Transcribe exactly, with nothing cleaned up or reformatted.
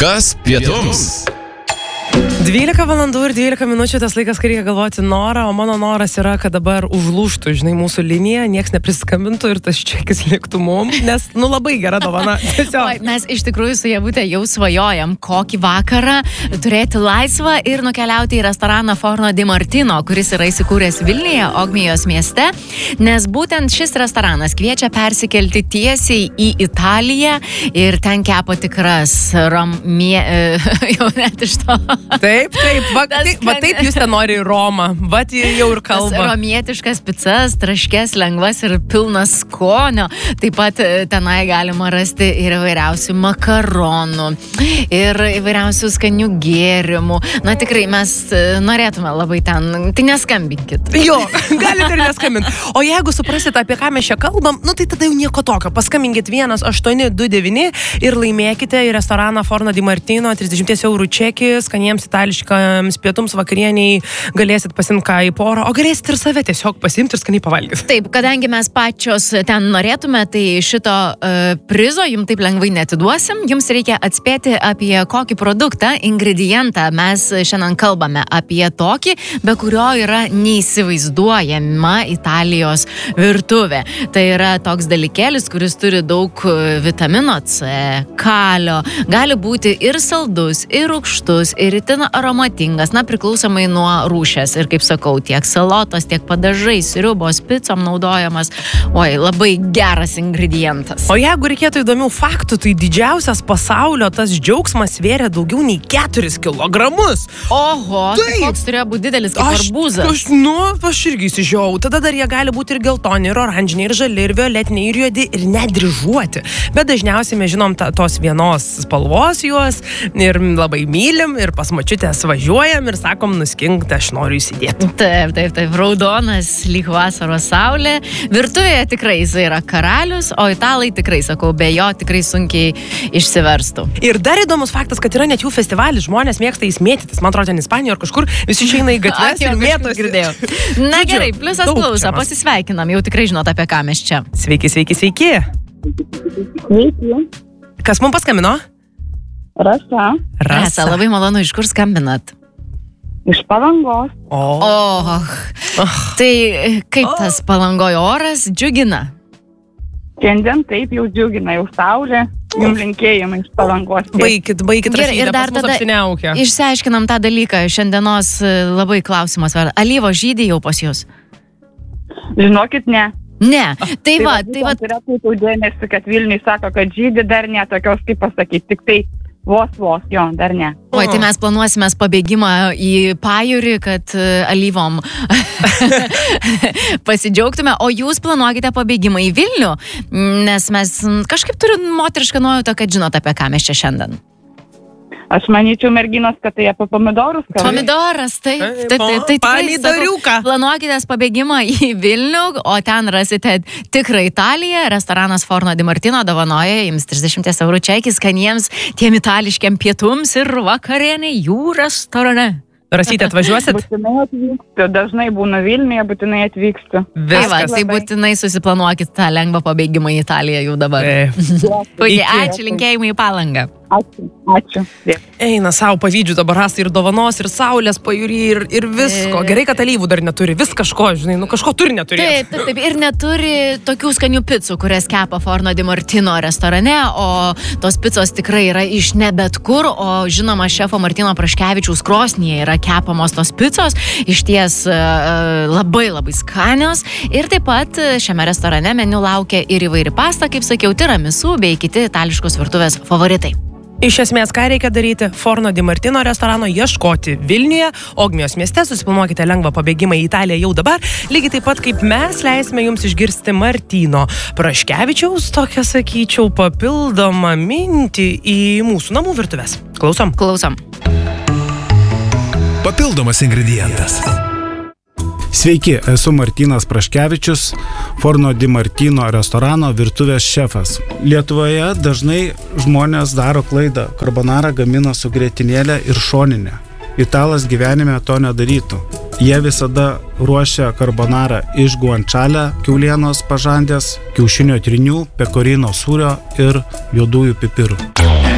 Kas pietums? dvylika valandų ir dvylika minučių tas laikas, kai reikia galvoti norą, o mano noras yra, kad dabar užlūžtų, žinai, mūsų linija, nieks neprisiskambintų ir tas čekis liktų mum, nes, nu, labai gera dovana. Oi, mes iš tikrųjų su Ievute jau svajojam, kokį vakarą turėti laisvą ir nukeliauti į restoraną Forno di Martino, kuris yra įsikūręs Vilniuje, Ogmijos mieste, nes būtent šis restoranas kviečia persikelti tiesiai į Italiją ir ten kepa tikras romie... jau net iš to... Taip, taip, va, taip, va taip jūs ten nori į Romą, va jau ir kalba. Tas romietiškas picas, traškes, lengvas ir pilnas skonio. Taip pat tenai galima rasti ir įvairiausių makaronų, ir įvairiausių skanių gėrimų. Na tikrai, mes norėtume labai ten, tai neskambinkit. Jo, galite ir neskambinti. O jeigu suprasit, apie ką mes čia kalbam, nu tai tada jau nieko tokio. Paskambinkit vienas aštuoni du devyni ir laimėkite į restoraną Forno di Martino trisdešimt eurų čekį, skaniems itališkams pietums vakarieniai, galėsit pasimti ką į porą, o galėsit ir save tiesiog pasimti ir skaniai pavalgyti. Taip, kadangi mes pačios ten norėtume, tai šito uh, prizo jums taip lengvai netiduosim. Jums reikia atspėti, apie kokį produktą, ingredientą mes šiandien kalbame, apie tokį, be kurio yra neįsivaizduojama Italijos virtuvė. Tai yra toks dalykėlis, kuris turi daug vitamino C, kalio, gali būti ir saldus, ir rūgštus, ir itin aromatingas, na, priklausomai nuo rūšės. Ir kaip sakau, tiek salotos, tiek padažai, sriubos, picom naudojamas. Oi, labai geras ingredientas. O jeigu reikėtų įdomių faktų, tai didžiausias pasaulio tas džiaugsmas svėrė daugiau nei keturis kilogramus. Oho, tai koks turėjo būti didelis kaip arbūzas. Aš, nu, aš irgi įsižiau. Tada dar jie gali būti ir geltoni, ir oranžiniai, ir žali, ir violetiniai, ir juodi, ir net dryžuoti. Bet dažniausiai mes žinom ta, tos vienos spalvos juos ir labai mylim, ir pas močiutės važiuojam ir sakom, nuskink, aš noriu įsidėti. Taip, taip, taip, raudonas lyg vasaros saulė. Virtuvėje tikrai jis yra karalius, o italai tikrai, sakau, be jo tikrai sunkiai išsiverstų. Ir dar įdomus faktas, kad yra net jų festivalis, žmonės mėgsta jais mėtytis. Man atrodo, ten Ispanijoje ar kažkur visi išeina į gatves ir mėtosi. Na gerai, pliusas klausa, pasisveikinam, jau tikrai žinot, apie ką mes čia. Sveiki, sveiki, sveiki. Sveiki. Kas mums paskambino? Rasa. Rasa, labai malonu, iš kur skambinat? Iš Palangos. O. Oh. Oh. Tai kaip oh. tas Palangojo oras džiugina? Šiandien taip jau džiugina, jau saulė. Jums linkėjimai iš Palangos. Baikit, baikit rašyti, ir dar tada išsiaiškinam tą dalyką. Šiandienos labai klausimas. Alyvo žydį jau pas jūs? Žinokit, ne. Ne, tai, tai va, va. Tai va. Yra taip dėmesį, kad Vilniui sako, kad žydį dar ne, tokios kaip pasakyti, tik tai vos, vos, jo, dar ne. Oi, tai mes planuosime pabėgimą į pajūrį, kad alyvom pasidžiaugtume, o jūs planuokite pabėgimą į Vilnių, nes mes kažkaip turim moterišką nuojautą, kad žinot, apie ką mes čia šiandien. Aš manyčiau, merginos, kad tai apie pomidorus. Pomidoras, taip, taip, taip, tai Pomidoriuką. Planuokitės pabėgimą į Vilnių, o ten rasite tikrą Italiją. Restoranas Forno di Martino dovanoja jums trisdešimt eurų čekį skaniems tiem itališkiam pietums ir vakarienei jų restorane. Rasytė, atvažiuosit? Būtinai atvykstu. Dažnai būnu Vilniuje, būtinai atvykstu. Viskas. Tai būtinai susiplanuokit tą lengvą pabėgimą į Italiją jau dabar. Puikiai, ačiū, linkėjimai į Palangą. Ačiū, ačiū. Eina savo pavydžių dabar rasti ir dovanos, ir saulės pajūry, ir, ir visko. Gerai, kad alyvų dar neturi, vis kažko, žinai, nu kažko turi neturėti. Taip, taip, taip, ir neturi tokių skanių picų, kurias kepa Forno di Martino restorane, o tos picos tikrai yra iš ne bet kur, o žinoma, šefo Martino Praškevičiaus krosnyje yra kepamos tos picos, iš ties uh, labai labai skanios. Ir taip pat šiame restorane meniu laukia ir įvairi pasta, kaip sakiau, tiramisu bei kiti itališkos virtuvės favoritai. Iš esmės, ką reikia daryti? Forno di Martino restorano ieškoti Vilniuje, Ogmijos mieste, susiplanuokite lengvą pabėgimą į Italiją jau dabar, lygiai taip pat kaip mes leisime jums išgirsti Martino Praškevičiaus, tokią sakyčiau, papildomą mintį į mūsų namų virtuves. Klausom? Klausom. Papildomas ingredientas. Sveiki, esu Martynas Praškevičius, Forno di Martino restorano virtuvės šefas. Lietuvoje dažnai žmonės daro klaidą. Karbonarą gamina su grietinėle ir šoninė. Italas gyvenime to nedarytų. Jie visada ruošia karbonarą iš guančale, kiaulienos pažandės, kiaušinio trynių, pekorino sūrio ir juodųjų pipirų.